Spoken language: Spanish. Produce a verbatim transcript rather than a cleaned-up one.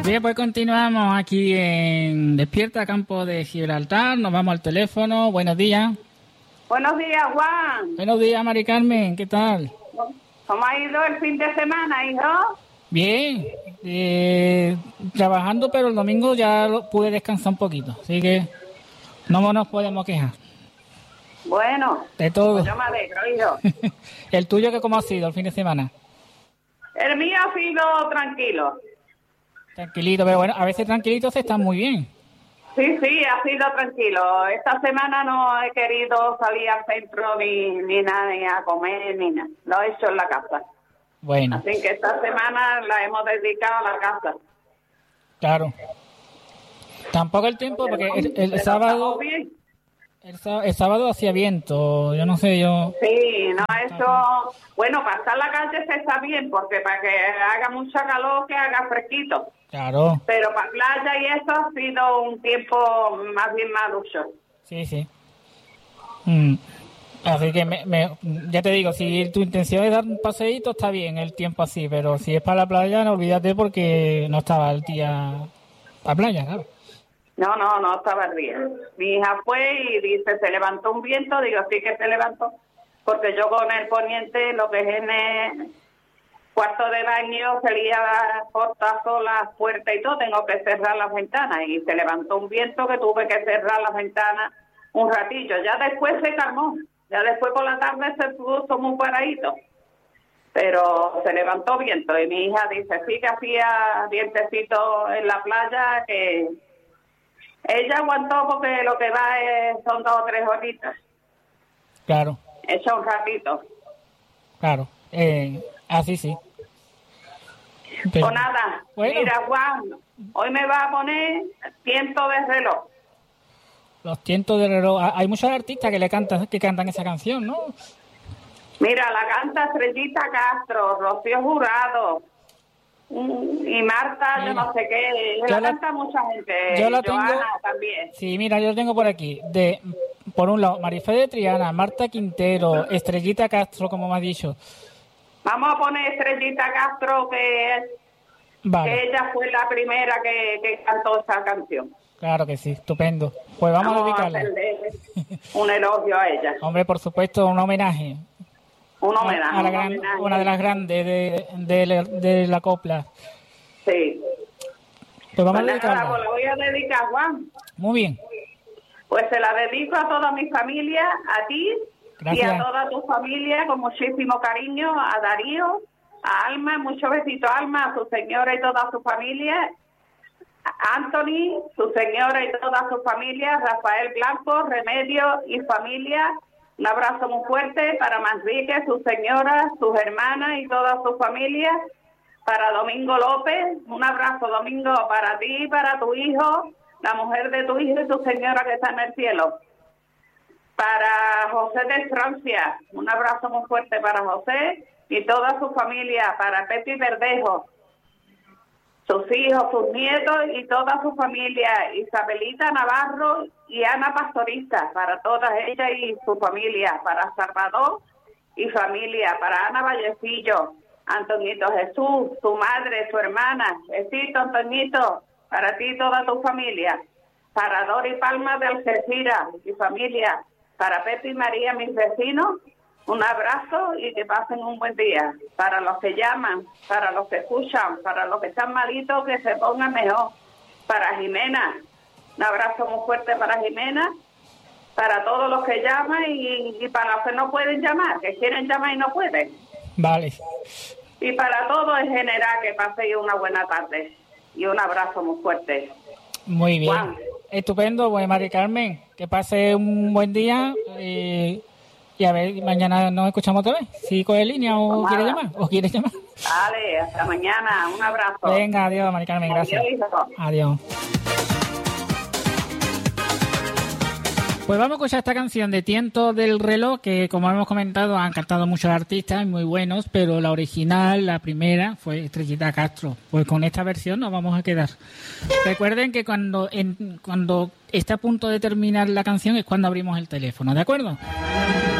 Bien, pues continuamos aquí en Despierta Campo de Gibraltar. Nos vamos al teléfono. Buenos días. Buenos días, Juan. Buenos días, Mari Carmen. ¿Qué tal? ¿Cómo ha ido el fin de semana, hijo? Bien. Eh, trabajando, pero el domingo ya lo- pude descansar un poquito. Así que no nos podemos quejar. Bueno, De todo. pues yo me alegro, hijo. ¿El tuyo que cómo ha sido el fin de semana? El mío ha sido tranquilo. Tranquilito, pero bueno, a veces tranquilito se está muy bien. Sí, sí, ha sido tranquilo. Esta semana no he querido salir al centro ni, ni nada, ni a comer, ni nada. Lo he hecho en la casa. Bueno, Así que esta semana la hemos dedicado a la casa. claro. Tampoco el tiempo, porque el, el Pero sábado estamos bien. el, sá- el sábado hacía viento. Yo no sé, yo... Sí, no, eso... Bueno, para estar en la calle se está bien, porque para que haga mucha calor, que haga fresquito. Claro, Pero para playa y eso ha sido un tiempo más bien malucho. sí, sí. Mm. Así que me, me- ya te digo, si tu intención es dar un paseíto, está bien el tiempo así, pero si es para la playa, no olvídate porque no estaba el día para playa, claro. No, no, no estaba el día. Mi hija fue y dice, se levantó un viento, digo, sí que se levantó, porque yo con el poniente, lo que es en el cuarto de baño, salía portazo, las puertas y todo, tengo que cerrar las ventanas, y se levantó un viento que tuve que cerrar las ventanas un ratillo. Ya después se calmó, ya después por la tarde se puso muy paradito, pero se levantó viento, y mi hija dice, sí que hacía vientecito en la playa, que ella aguantó porque lo que va es, son dos o tres horitas, Claro, echa un ratito. claro. Eh, así sí. Pero- Pues nada, Bueno. mira, Juan, hoy me va a poner tiempo de reloj. Los tientos de reloj. Ah, hay muchos artistas que le cantan, que cantan esa canción, ¿no? Mira, la canta Estrellita Castro, Rocío Jurado, mm, y Marta, yo Mira, no sé qué, yo la la- canta mucha gente, yo la Joana tengo- también. Sí, mira, yo lo tengo por aquí. De, por un lado, Marifé de Triana, Marta Quintero, Estrellita Castro, como me has dicho. Vamos a poner Estrellita Castro, que, Vale, que ella fue la primera que, que cantó esa canción. claro que sí, estupendo. Pues vamos, a dedicarle. hacerle un elogio a ella, Hombre, por supuesto, un homenaje. un A- homenaje. a la un gran- homenaje. una de las grandes de, de, la- de la copla. Sí. Pues vamos Pues a nada, pues dedicarla. la voy a dedicar, Juan. Muy bien. Pues se la dedico a toda mi familia, a ti Gracias. y a toda tu familia, con muchísimo cariño, a Darío, a Alma, muchos besitos a Alma, a su señora y toda su familia, a Anthony, su señora y toda su familia, Rafael Blanco, Remedio y familia. Un abrazo muy fuerte para Manrique, su señora, sus hermanas y toda su familia. Para Domingo López, un abrazo, Domingo, para ti, para tu hijo, la mujer de tu hijo y tu señora que está en el cielo. Para José de Francia, un abrazo muy fuerte para José y toda su familia. Para Pepi Verdejo, sus hijos, sus nietos y toda su familia. Isabelita Navarro y Ana Pastorista, para todas ellas y su familia. Para Salvador y familia. Para Ana Vallecillo, Antoñito Jesús, su madre, su hermana. Besito, Antoñito, para ti y toda tu familia. Para Dori Palma de Algeciras y familia. Para Pepe y María, mis vecinos, un abrazo y que pasen un buen día. Para los que llaman, para los que escuchan, para los que están malitos, que se pongan mejor. Para Jimena, un abrazo muy fuerte para Jimena. Para todos los que llaman y, y para los que no pueden llamar, que quieren llamar y no pueden. Vale. Y para todos en general, que paséis una buena tarde. Y un abrazo muy fuerte. Muy bien. Juan. Estupendo, pues Mari Carmen, que pase un buen día eh, y a ver, mañana nos escuchamos otra vez. Si coge línea o Pues quiere nada. llamar, o quiere llamar. Vale, hasta mañana. Un abrazo. Venga, adiós, Mari Carmen, gracias. Adiós, hijo. Adiós. Pues vamos a escuchar esta canción de Tiento del Reloj, que como hemos comentado han cantado muchos artistas muy buenos, pero la original, la primera, fue Estrellita Castro. Pues con esta versión nos vamos a quedar. Recuerden que cuando, en, cuando está a punto de terminar la canción es cuando abrimos el teléfono, ¿de acuerdo?